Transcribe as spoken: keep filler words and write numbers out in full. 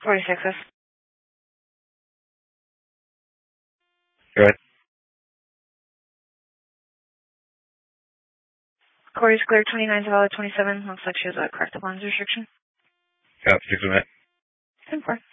forty-sixes. Go ahead. Corey's clear, twenty-nine's valid, twenty-seven. Looks like she has a corrective lens restriction. Yeah, six minutes. ten four.